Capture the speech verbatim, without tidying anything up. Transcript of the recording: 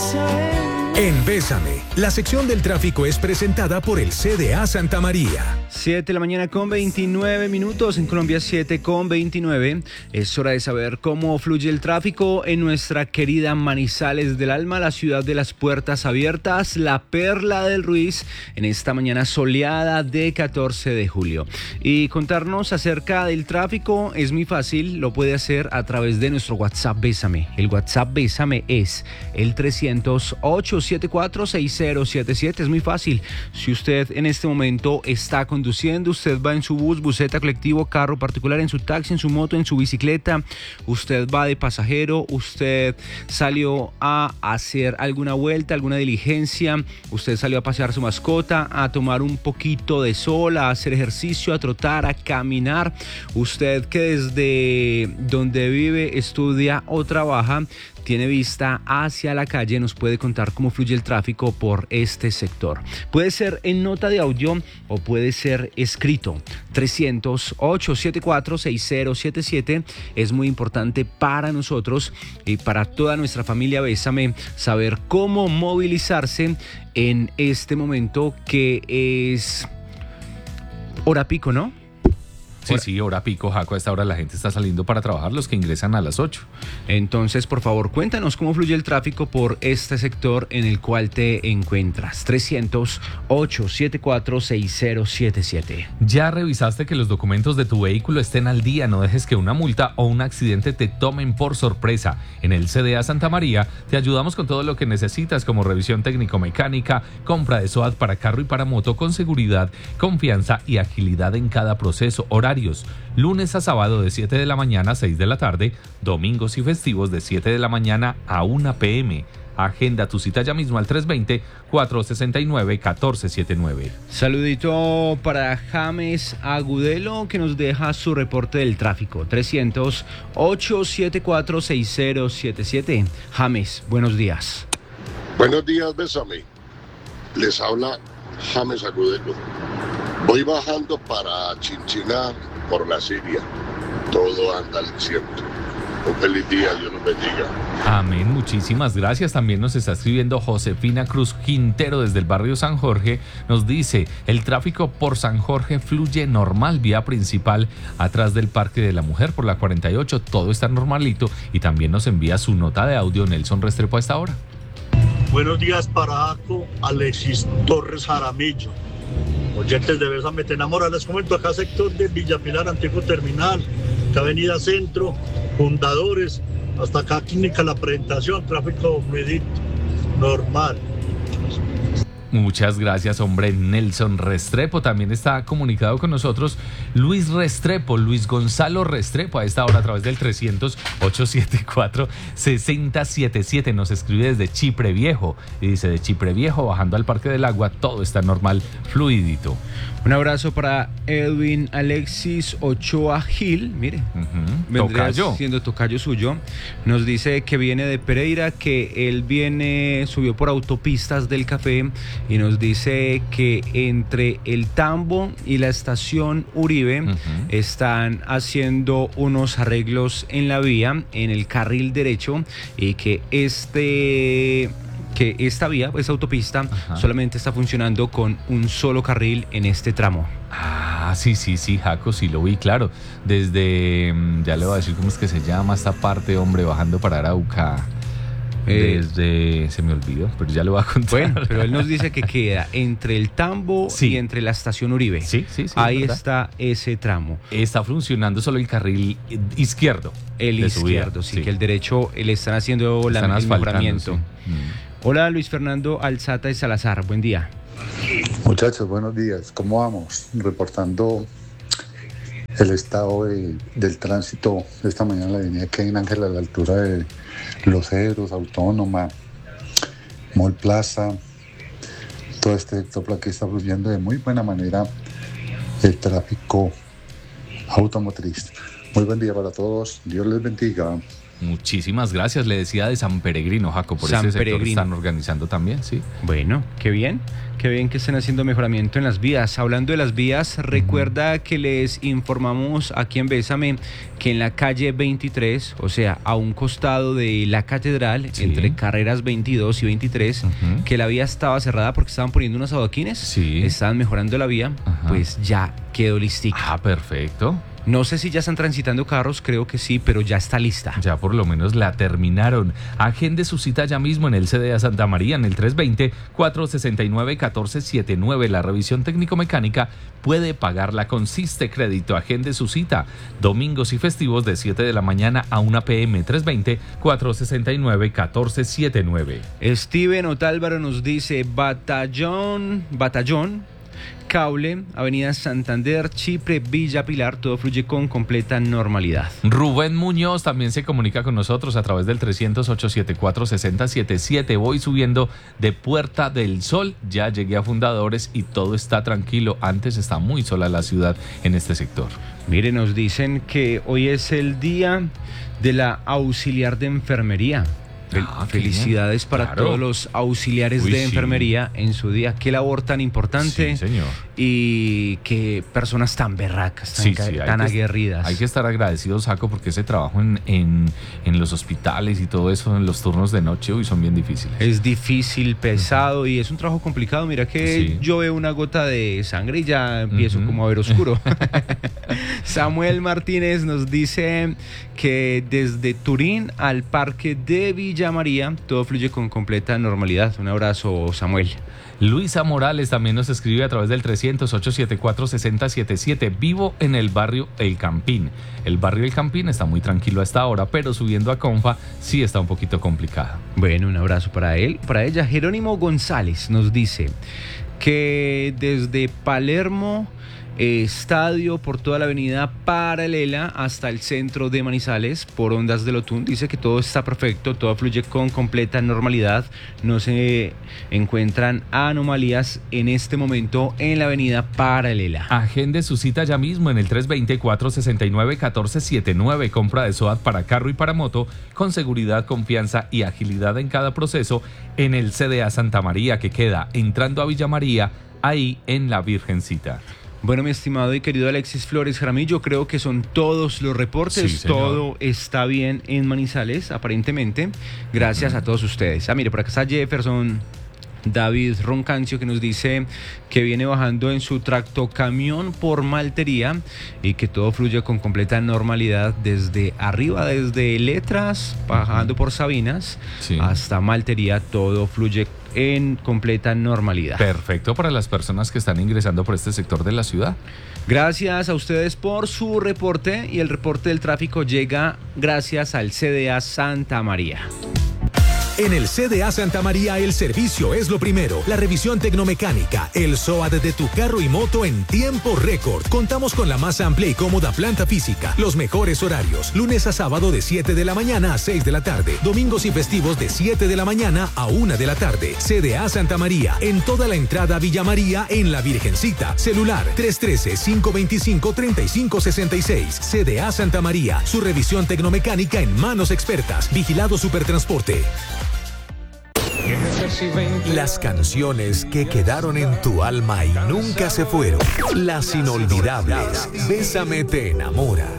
En Bésame, la sección del tráfico es presentada por el C D A Santa María. siete de la mañana con veintinueve minutos, en Colombia siete con veintinueve. Es hora de saber cómo fluye el tráfico en nuestra querida Manizales del Alma, la ciudad de las puertas abiertas, la perla del Ruiz, en esta mañana soleada de catorce de julio. Y contarnos acerca del tráfico es muy fácil, lo puede hacer a través de nuestro WhatsApp Bésame. El WhatsApp Bésame es el trescientos, ochocientos setenta y cuatro, sesenta setenta y siete. Es muy fácil. Si usted en este momento está conduciendo, usted va en su bus, buseta, colectivo, carro particular, en su taxi, en su moto, en su bicicleta, usted va de pasajero, usted salió a hacer alguna vuelta, alguna diligencia, usted salió a pasear su mascota, a tomar un poquito de sol, a hacer ejercicio, a trotar, a caminar, usted que desde donde vive, estudia o trabaja, tiene vista hacia la calle, nos puede contar cómo fluye el tráfico por este sector. Puede ser en nota de audio o puede ser escrito. trescientos, ochocientos setenta y cuatro, sesenta setenta y siete. Es muy importante para nosotros y para toda nuestra familia Bésame saber cómo movilizarse en este momento que es hora pico, ¿no? Sí, sí, hora pico, Jaco. A esta hora la gente está saliendo para trabajar, los que ingresan a las ocho. Entonces, por favor, cuéntanos cómo fluye el tráfico por este sector en el cual te encuentras. trescientos, ochocientos setenta y cuatro, sesenta setenta y siete. ¿Ya revisaste que los documentos de tu vehículo estén al día? No dejes que una multa o un accidente te tomen por sorpresa. En el C D A Santa María te ayudamos con todo lo que necesitas, como revisión técnico-mecánica, compra de SOAT para carro y para moto, con seguridad, confianza y agilidad en cada proceso. Horario lunes a sábado de siete de la mañana a seis de la tarde, domingos y festivos de siete de la mañana a una pe eme. Agenda tu cita ya mismo al tres veinte, cuatrocientos sesenta y nueve, catorce setenta y nueve. Saludito para James Agudelo, que nos deja su reporte del tráfico. trescientos, ochocientos setenta y cuatro, sesenta setenta y siete. James, buenos días. Buenos días, Bésame. Les habla James Agudelo. Voy bajando para Chinchiná por la Siria. Todo anda al ciento. Un feliz día, Dios nos bendiga. Amén, muchísimas gracias. También nos está escribiendo Josefina Cruz Quintero desde el barrio San Jorge. Nos dice, el tráfico por San Jorge fluye normal, vía principal atrás del Parque de la Mujer por la cuarenta y ocho. Todo está normalito. Y también nos envía su nota de audio Nelson Restrepo a esta hora. Buenos días para Aco, Alexis Torres Jaramillo. Oyentes de Bésame, te enamoras. Les comento acá sector de Villa Pilar, Antiguo Terminal, Avenida Centro, Fundadores, hasta acá Clínica La Presentación, tráfico fluidito, normal. Muchas gracias, hombre. Nelson Restrepo. También está comunicado con nosotros Luis Restrepo, Luis Gonzalo Restrepo, a esta hora a través del trescientos, ochocientos setenta y cuatro, sesenta setenta y siete. Nos escribe desde Chipre Viejo y dice, de Chipre Viejo bajando al Parque del Agua todo está normal, fluidito. Un abrazo para Edwin Alexis Ochoa Gil, mire, uh-huh. vendría Tocayo. siendo tocayo suyo. Nos dice que viene de Pereira, que él viene, subió por autopistas del Café, y nos dice que entre el Tambo y la estación Uribe uh-huh. están haciendo unos arreglos en la vía, en el carril derecho, y que este... que esta vía, esta autopista, Ajá. solamente está funcionando con un solo carril en este tramo. Ah, sí, sí, sí, Jaco, sí lo vi, claro. Desde, ya le voy a decir cómo es que se llama esta parte, hombre, bajando para Arauca. Desde, eh, se me olvidó, pero ya lo voy a contar. Bueno, pero él nos dice que queda entre el Tambo sí. y entre la estación Uribe. Sí, sí, sí. Ahí está ese tramo. Está funcionando solo el carril izquierdo. El izquierdo, sí, sí, que el derecho le están haciendo están la, el mejoramiento. Sí. Mm. Hola, Luis Fernando Alzata de Salazar, buen día. Muchachos, buenos días. ¿Cómo vamos? Reportando el estado de, del tránsito esta mañana en la avenida Kevin Ángel a la altura de Los Cedros, Autónoma, Mall Plaza. Todo este sector por aquí está fluyendo de muy buena manera el tráfico automotriz. Muy buen día para todos. Dios les bendiga. Muchísimas gracias, le decía de San Peregrino, Jaco, por San ese sector Peregrino. están organizando también, sí. Bueno, qué bien, qué bien que estén haciendo mejoramiento en las vías. Hablando de las vías, uh-huh. recuerda que les informamos aquí en Bésame que en la calle veintitrés, o sea, a un costado de la catedral, sí. entre carreras veintidós y veintitrés, uh-huh. que la vía estaba cerrada porque estaban poniendo unos adoquines, sí. estaban mejorando la vía, uh-huh. pues ya quedó listica. Ah, perfecto. No sé si ya están transitando carros, creo que sí, pero ya está lista. Ya por lo menos la terminaron. Agende su cita ya mismo en el C D A Santa María, en el tres dos cero, cuatro seis nueve, uno cuatro siete nueve. La revisión técnico-mecánica puede pagarla con Siste Crédito. Agende su cita. Domingos y festivos de siete de la mañana a una pe eme. tres dos cero, cuatro seis nueve, uno cuatro siete nueve. Steven Otálvaro nos dice Batallón, Batallón. Caule, Avenida Santander, Chipre, Villa Pilar, todo fluye con completa normalidad. Rubén Muñoz también se comunica con nosotros a través del trescientos ocho, setenta y cuatro, sesenta setenta y siete. Voy subiendo de Puerta del Sol, ya llegué a Fundadores y todo está tranquilo. Antes está muy sola la ciudad en este sector. Mire, nos dicen que hoy es el día de la auxiliar de enfermería. Fel- ah, Felicidades para claro. todos los auxiliares Uy, de sí. enfermería en su día. Qué labor tan importante. Sí, señor. Y qué personas tan berracas, tan, Sí, ca- sí, hay tan que- aguerridas. Hay que estar agradecidos, Jaco, porque ese trabajo en, en, en los hospitales y todo eso, en los turnos de noche, uy, son bien difíciles. Es difícil, pesado, uh-huh. y es un trabajo complicado. Mira que Sí. yo veo una gota de sangre y ya empiezo uh-huh. como a ver oscuro. Samuel Martínez nos dice que desde Turín al parque de Villa María todo fluye con completa normalidad. Un abrazo, Samuel. Luisa Morales también nos escribe a través del trescientos ocho, setenta y cuatro, sesenta setenta y siete. Vivo en el barrio El Campín. El barrio El Campín está muy tranquilo hasta ahora, pero subiendo a Confa sí está un poquito complicado. Bueno, un abrazo para él, para ella. Jerónimo González nos dice que desde Palermo, Estadio, por toda la avenida paralela hasta el centro de Manizales, por Ondas del Otún, dice que todo está perfecto, todo fluye con completa normalidad, no se encuentran anomalías en este momento en la avenida paralela. Agende su cita ya mismo en el tres dos cero, cuatro seis nueve, uno cuatro siete nueve. Compra de SOAT para carro y para moto con seguridad, confianza y agilidad en cada proceso en el C D A Santa María, que queda entrando a Villa María, ahí en la Virgencita. Bueno, mi estimado y querido Alexis Flores Jaramillo, creo que son todos los reportes, sí, todo está bien en Manizales, aparentemente, gracias uh-huh. a todos ustedes. Ah, mire, por acá está Jefferson David Roncancio, que nos dice que viene bajando en su tractocamión por Maltería y que todo fluye con completa normalidad desde arriba, desde Letras, bajando por Sabinas, sí. hasta Maltería, todo fluye en completa normalidad. Perfecto para las personas que están ingresando por este sector de la ciudad. Gracias a ustedes por su reporte, y el reporte del tráfico llega gracias al C D A Santa María. En el C D A Santa María el servicio es lo primero. La revisión tecnomecánica, el SOAT de tu carro y moto en tiempo récord. Contamos con la más amplia y cómoda planta física, los mejores horarios, lunes a sábado de siete de la mañana a seis de la tarde, domingos y festivos de siete de la mañana a una de la tarde. C D A Santa María, en toda la entrada a Villa María en la Virgencita. Celular tres uno tres, cinco dos cinco, tres cinco seis seis. C D A Santa María, su revisión tecnomecánica en manos expertas. Vigilado Supertransporte. Las canciones que quedaron en tu alma y nunca se fueron. Las inolvidables. Bésame te enamora.